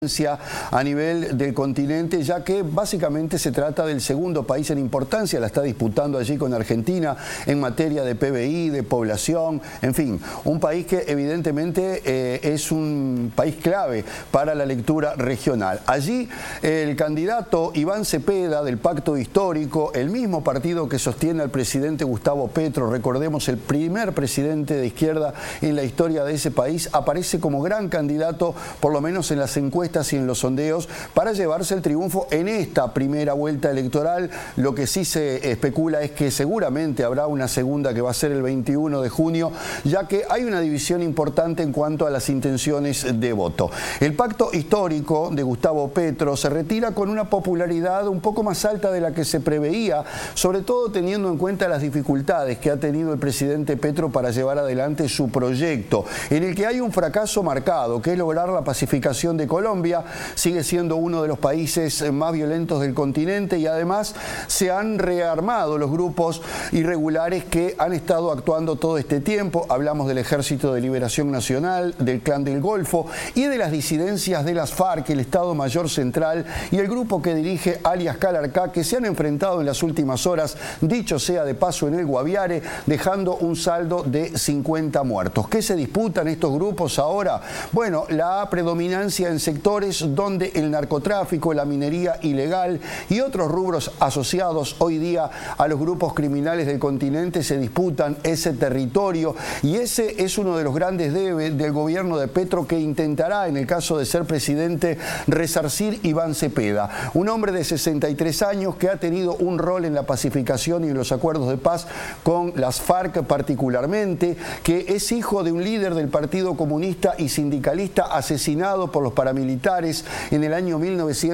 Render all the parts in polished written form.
a nivel del continente, ya que básicamente se trata del segundo país en importancia, la está disputando allí con Argentina en materia de PBI, de población, en fin, un país que evidentemente es un país clave para la lectura regional. Allí el candidato Iván Cepeda del Pacto Histórico, el mismo partido que sostiene al presidente Gustavo Petro, recordemos el primer presidente de izquierda en la historia de ese país, aparece como gran candidato, por lo menos en las encuestas y en los sondeos, para llevarse el triunfo en esta primera vuelta electoral. Lo que sí se especula es que seguramente habrá una segunda que va a ser el 21 de junio, ya que hay una división importante en cuanto a las intenciones de voto. El Pacto Histórico de Gustavo Petro se retira con una popularidad un poco más alta de la que se preveía, sobre todo teniendo en cuenta las dificultades que ha tenido el presidente Petro para llevar adelante su proyecto, en el que hay un fracaso marcado, que es lograr la pacificación de Colombia. Sigue siendo uno de los países más violentos del continente y además se han rearmado los grupos irregulares que han estado actuando todo este tiempo. Hablamos del Ejército de Liberación Nacional, del Clan del Golfo y de las disidencias de las FARC, el Estado Mayor Central y el grupo que dirige alias Calarcá, que se han enfrentado en las últimas horas, dicho sea de paso, en el Guaviare, dejando un saldo de 50 muertos. ¿Qué se disputan estos grupos ahora? Bueno, la predominancia en sectores donde el narcotráfico, la minería ilegal y otros rubros asociados hoy día a los grupos criminales del continente se disputan ese territorio, y ese es uno de los grandes debes del gobierno de Petro, que intentará, en el caso de ser presidente, resarcir Iván Cepeda, un hombre de 63 años que ha tenido un rol en la pacificación y en los acuerdos de paz con las FARC particularmente, que es hijo de un líder del Partido Comunista y sindicalista asesinado por los paramilitares en el año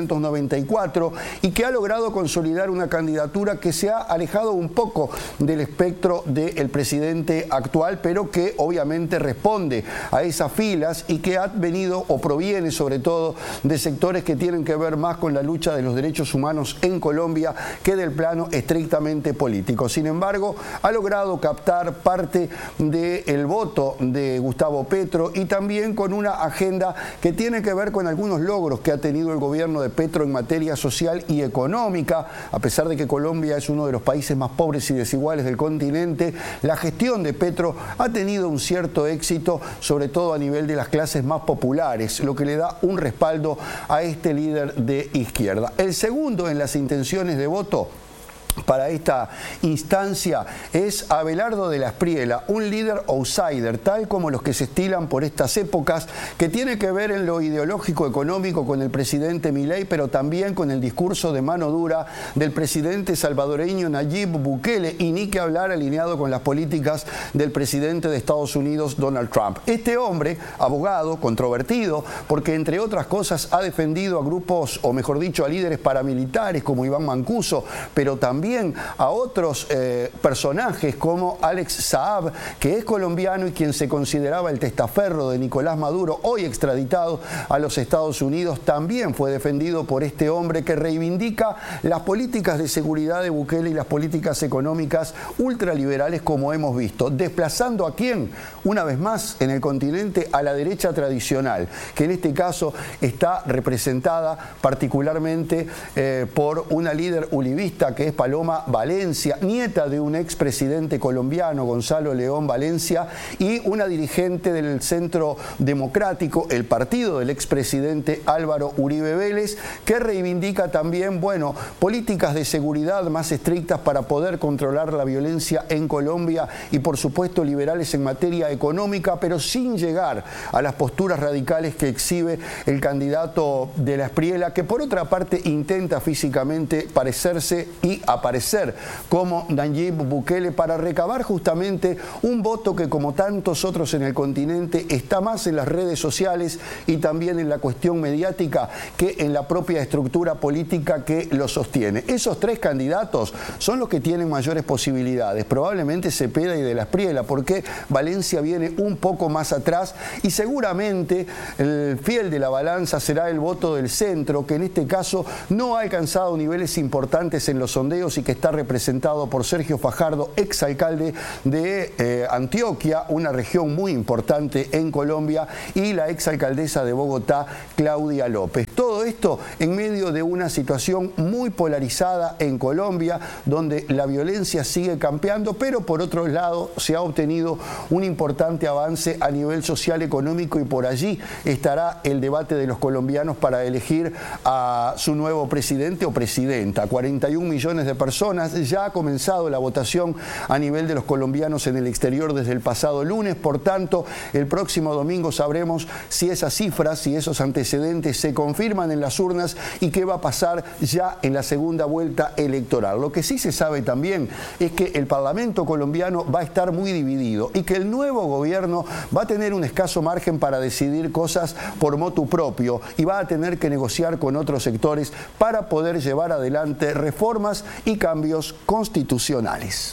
1994 y que ha logrado consolidar una candidatura que se ha alejado un poco del espectro del presidente actual, pero que obviamente responde a esas filas y que ha venido o proviene sobre todo de sectores que tienen que ver más con la lucha de los derechos humanos en Colombia que del plano estrictamente político. Sin embargo, ha logrado captar parte del voto de Gustavo Petro y también con una agenda que tiene que ver con algunos logros que ha tenido el gobierno de Petro en materia social y económica. A pesar de que Colombia es uno de los países más pobres y desiguales del continente, la gestión de Petro ha tenido un cierto éxito, sobre todo a nivel de las clases más populares, lo que le da un respaldo a este líder de izquierda. El segundo en las intenciones de voto para esta instancia es Abelardo de la Espriella, un líder outsider, tal como los que se estilan por estas épocas, que tiene que ver en lo ideológico económico con el presidente Milei, pero también con el discurso de mano dura del presidente salvadoreño Nayib Bukele, y ni que hablar alineado con las políticas del presidente de Estados Unidos, Donald Trump. Este hombre, abogado, controvertido, porque entre otras cosas ha defendido a grupos, o mejor dicho, a líderes paramilitares como Iván Mancuso, pero también a otros personajes como Alex Saab, que es colombiano y quien se consideraba el testaferro de Nicolás Maduro, hoy extraditado a los Estados Unidos, también fue defendido por este hombre que reivindica las políticas de seguridad de Bukele y las políticas económicas ultraliberales, como hemos visto, desplazando a quién, una vez más en el continente, a la derecha tradicional, que en este caso está representada particularmente por una líder uribista que es Paloma Valencia, nieta de un expresidente colombiano, Gonzalo León Valencia, y una dirigente del Centro Democrático, el partido del expresidente Álvaro Uribe Vélez, que reivindica también, bueno, políticas de seguridad más estrictas para poder controlar la violencia en Colombia y, por supuesto, liberales en materia económica, pero sin llegar a las posturas radicales que exhibe el candidato de la Espriella, que por otra parte intenta físicamente parecerse y aparecer como Nayib Bukele para recabar justamente un voto que, como tantos otros en el continente, está más en las redes sociales y también en la cuestión mediática que en la propia estructura política que lo sostiene. Esos tres candidatos son los que tienen mayores posibilidades, probablemente Cepeda y de la Espriella, porque Valencia viene un poco más atrás y seguramente el fiel de la balanza será el voto del centro, que en este caso no ha alcanzado niveles importantes en los sondeos Sondeos y que está representado por Sergio Fajardo, exalcalde de Antioquia, una región muy importante en Colombia, y la exalcaldesa de Bogotá, Claudia López. Todo esto en medio de una situación muy polarizada en Colombia, donde la violencia sigue campeando, pero por otro lado se ha obtenido un importante avance a nivel social, económico, y por allí estará el debate de los colombianos para elegir a su nuevo presidente o presidenta. 41 millones de personas, ya ha comenzado la votación a nivel de los colombianos en el exterior desde el pasado lunes, por tanto el próximo domingo sabremos si esas cifras, si esos antecedentes se confirman en las urnas y qué va a pasar ya en la segunda vuelta electoral. Lo que sí se sabe también es que el Parlamento colombiano va a estar muy dividido y que el nuevo gobierno va a tener un escaso margen para decidir cosas por motu propio y va a tener que negociar con otros sectores para poder llevar adelante reformas y cambios constitucionales.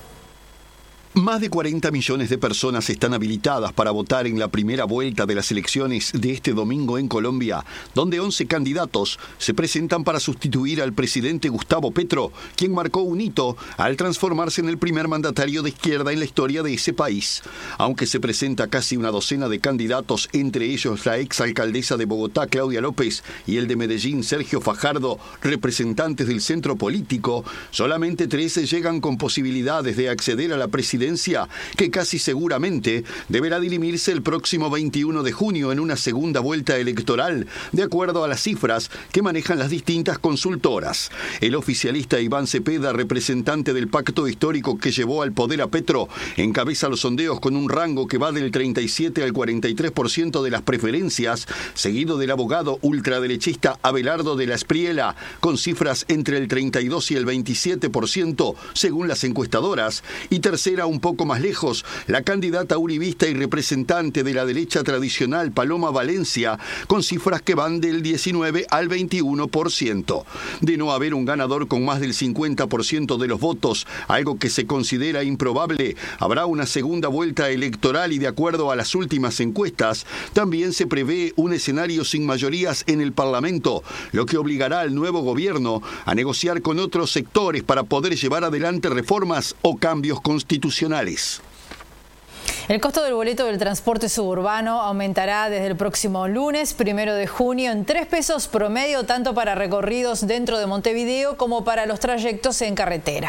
Más de 40 millones de personas están habilitadas para votar en la primera vuelta de las elecciones de este domingo en Colombia, donde 11 candidatos se presentan para sustituir al presidente Gustavo Petro, quien marcó un hito al transformarse en el primer mandatario de izquierda en la historia de ese país. Aunque se presenta casi una docena de candidatos, entre ellos la exalcaldesa de Bogotá, Claudia López, y el de Medellín, Sergio Fajardo, representantes del centro político, solamente 13 llegan con posibilidades de acceder a la presidencia, que casi seguramente deberá dirimirse el próximo 21 de junio en una segunda vuelta electoral, de acuerdo a las cifras que manejan las distintas consultoras. El oficialista Iván Cepeda, representante del pacto histórico que llevó al poder a Petro, encabeza los sondeos con un rango que va del 37 al 43% de las preferencias, seguido del abogado ultraderechista Abelardo de la Espriella, con cifras entre el 32 y el 27% según las encuestadoras, y tercera, un poco más lejos, la candidata uribista y representante de la derecha tradicional Paloma Valencia, con cifras que van del 19 al 21%. De no haber un ganador con más del 50% de los votos, algo que se considera improbable, habrá una segunda vuelta electoral y, de acuerdo a las últimas encuestas, también se prevé un escenario sin mayorías en el Parlamento, lo que obligará al nuevo gobierno a negociar con otros sectores para poder llevar adelante reformas o cambios constitucionales. El costo del boleto del transporte suburbano aumentará desde el próximo lunes, 1 de junio, en 3 pesos promedio, tanto para recorridos dentro de Montevideo como para los trayectos en carretera.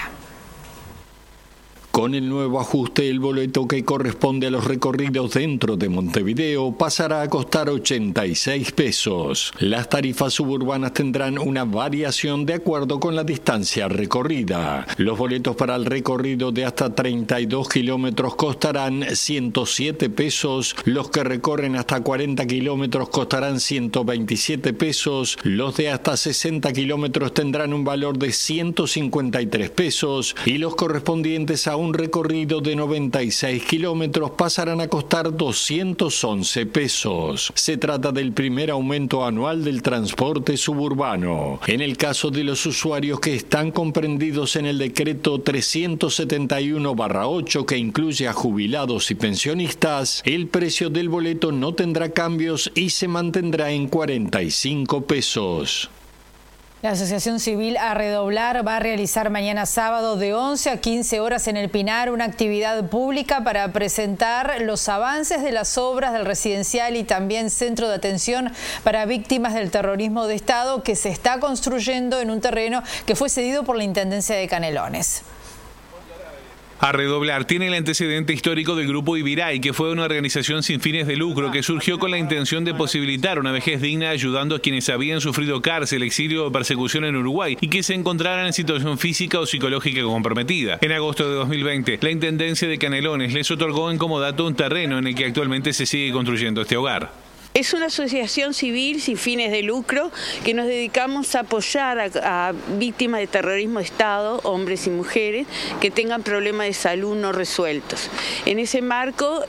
Con el nuevo ajuste, el boleto que corresponde a los recorridos dentro de Montevideo pasará a costar 86 pesos. Las tarifas suburbanas tendrán una variación de acuerdo con la distancia recorrida. Los boletos para el recorrido de hasta 32 kilómetros costarán 107 pesos, los que recorren hasta 40 kilómetros costarán 127 pesos, los de hasta 60 kilómetros tendrán un valor de 153 pesos y los correspondientes a un recorrido de 96 kilómetros pasarán a costar 211 pesos. Se trata del primer aumento anual del transporte suburbano. En el caso de los usuarios que están comprendidos en el decreto 371/8, que incluye a jubilados y pensionistas, el precio del boleto no tendrá cambios y se mantendrá en 45 pesos. La Asociación Civil A Redoblar va a realizar mañana sábado de 11 a 15 horas en El Pinar una actividad pública para presentar los avances de las obras del residencial y también centro de atención para víctimas del terrorismo de Estado que se está construyendo en un terreno que fue cedido por la Intendencia de Canelones. A Redoblar tiene el antecedente histórico del Grupo Ibiray, que fue una organización sin fines de lucro que surgió con la intención de posibilitar una vejez digna ayudando a quienes habían sufrido cárcel, exilio o persecución en Uruguay y que se encontraran en situación física o psicológica comprometida. En agosto de 2020, la Intendencia de Canelones les otorgó en comodato un terreno en el que actualmente se sigue construyendo este hogar. Es una asociación civil sin fines de lucro que nos dedicamos a apoyar a víctimas de terrorismo de Estado, hombres y mujeres, que tengan problemas de salud no resueltos. En ese marco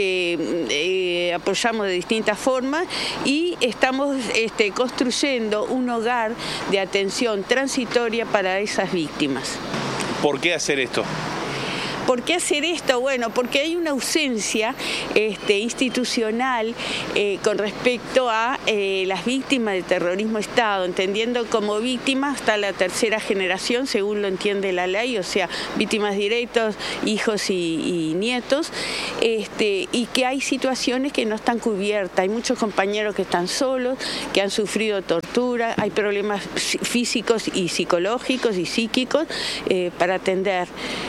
apoyamos de distintas formas y estamos construyendo un hogar de atención transitoria para esas víctimas. ¿Por qué hacer esto? ¿Por qué hacer esto? Bueno, porque hay una ausencia institucional con respecto a las víctimas de terrorismo de Estado, entendiendo como víctimas hasta la tercera generación, según lo entiende la ley, o sea, víctimas directos, hijos y nietos, y que hay situaciones que no están cubiertas. Hay muchos compañeros que están solos, que han sufrido tortura, hay problemas físicos y psicológicos y psíquicos para atender.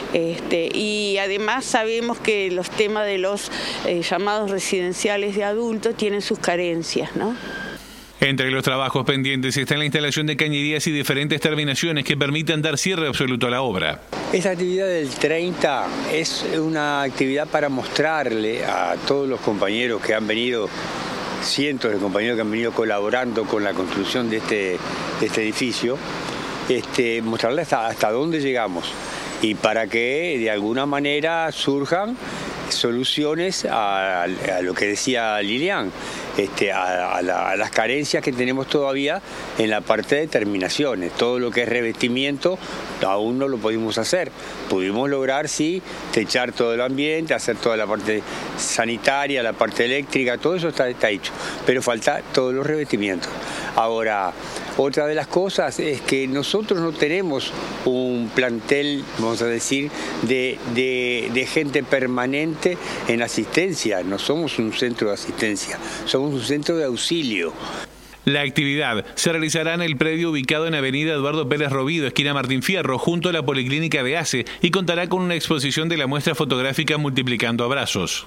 Y además sabemos que los temas de los llamados residenciales de adultos tienen sus carencias, ¿no? Entre los trabajos pendientes está la instalación de cañerías y diferentes terminaciones que permitan dar cierre absoluto a la obra. Esta actividad del 30 es una actividad para mostrarle a todos los compañeros que han venido, cientos de compañeros que han venido colaborando con la construcción de este edificio, mostrarle hasta dónde llegamos y para que de alguna manera surjan soluciones a lo que decía Lilian, a las carencias que tenemos todavía en la parte de terminaciones. Todo lo que es revestimiento aún no lo pudimos hacer. Pudimos lograr, sí, techar todo el ambiente, hacer toda la parte sanitaria, la parte eléctrica, todo eso está hecho, pero falta todos los revestimientos. Ahora, otra de las cosas es que nosotros no tenemos un plantel, vamos a decir, de gente permanente en asistencia. No somos un centro de asistencia, somos un centro de auxilio. La actividad se realizará en el predio ubicado en Avenida Eduardo Pérez Robido, esquina Martín Fierro, junto a la Policlínica de ACE, y contará con una exposición de la muestra fotográfica Multiplicando Abrazos.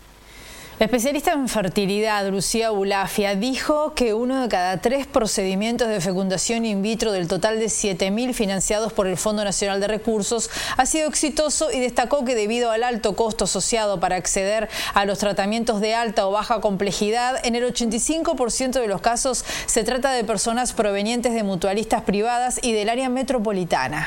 La especialista en fertilidad, Lucía Bulafia, dijo que 1 de cada 3 procedimientos de fecundación in vitro del total de 7.000 financiados por el Fondo Nacional de Recursos ha sido exitoso y destacó que debido al alto costo asociado para acceder a los tratamientos de alta o baja complejidad, en el 85% de los casos se trata de personas provenientes de mutualistas privadas y del área metropolitana.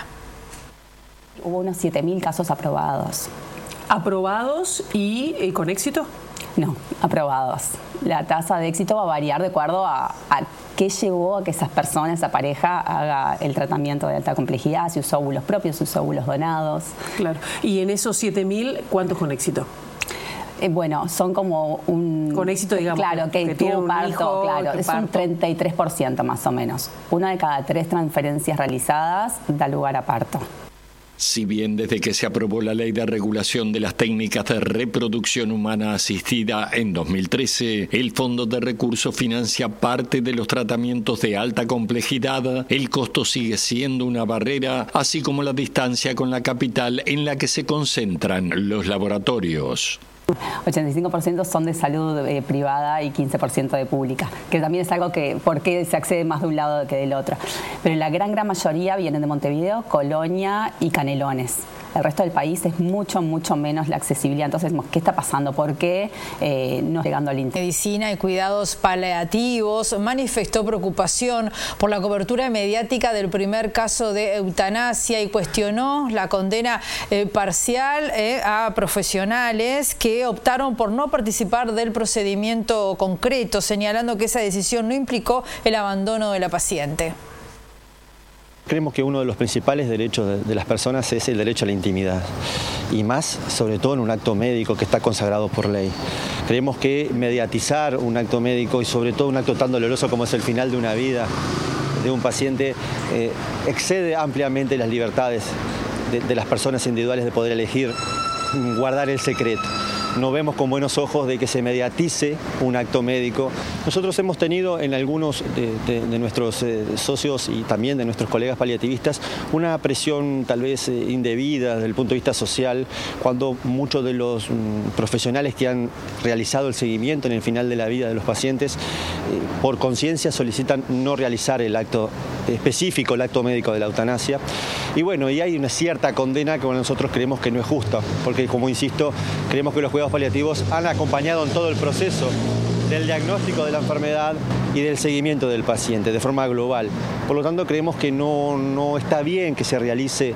Hubo unos 7.000 casos aprobados. ¿Aprobados y con éxito? No, aprobados. La tasa de éxito va a variar de acuerdo a qué llevó a que esas personas, esa pareja, haga el tratamiento de alta complejidad, si usó óvulos propios, si usó óvulos donados. Claro. ¿Y en esos 7.000, cuántos con éxito? Bueno, son como un... Con éxito, digamos. Claro, que tuvo un parto, hijo, claro. Es un 33% más o menos. 1 de cada 3 transferencias realizadas da lugar a parto. Si bien desde que se aprobó la Ley de Regulación de las Técnicas de Reproducción Humana Asistida en 2013, el Fondo de Recursos financia parte de los tratamientos de alta complejidad, el costo sigue siendo una barrera, así como la distancia con la capital en la que se concentran los laboratorios. 85% son de salud privada y 15% de pública, que también es algo que por qué se accede más de un lado que del otro. Pero la gran mayoría vienen de Montevideo, Colonia y Canelones. El resto del país es mucho menos la accesibilidad. Entonces, ¿qué está pasando? ¿Por qué no llegando al Inter? Medicina y Cuidados Paliativos manifestó preocupación por la cobertura mediática del primer caso de eutanasia y cuestionó la condena parcial a profesionales que optaron por no participar del procedimiento concreto, señalando que esa decisión no implicó el abandono de la paciente. Creemos que uno de los principales derechos de las personas es el derecho a la intimidad, y más, sobre todo en un acto médico que está consagrado por ley. Creemos que mediatizar un acto médico y sobre todo un acto tan doloroso como es el final de una vida de un paciente excede ampliamente las libertades de las personas individuales de poder elegir guardar el secreto. No vemos con buenos ojos de que se mediatice un acto médico. Nosotros hemos tenido en algunos de nuestros socios y también de nuestros colegas paliativistas una presión tal vez indebida desde el punto de vista social, cuando muchos de los profesionales que han realizado el seguimiento en el final de la vida de los pacientes por conciencia solicitan no realizar el acto específico, el acto médico de la eutanasia. Y bueno, y hay una cierta condena que nosotros creemos que no es justa, porque como insisto, creemos que los cuidados paliativos han acompañado en todo el proceso del diagnóstico de la enfermedad y del seguimiento del paciente de forma global. Por lo tanto, creemos que no está bien que se realice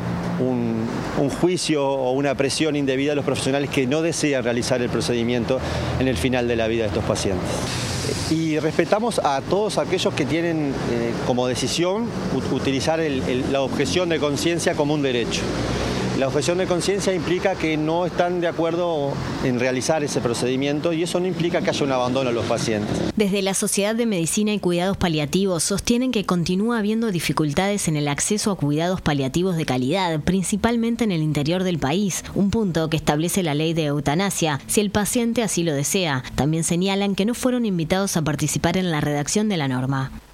un juicio o una presión indebida a los profesionales que no desean realizar el procedimiento en el final de la vida de estos pacientes. Y respetamos a todos aquellos que tienen como decisión utilizar la objeción de conciencia como un derecho. La objeción de conciencia implica que no están de acuerdo en realizar ese procedimiento y eso no implica que haya un abandono a los pacientes. Desde la Sociedad de Medicina y Cuidados Paliativos sostienen que continúa habiendo dificultades en el acceso a cuidados paliativos de calidad, principalmente en el interior del país, un punto que establece la ley de eutanasia, si el paciente así lo desea. También señalan que no fueron invitados a participar en la redacción de la norma.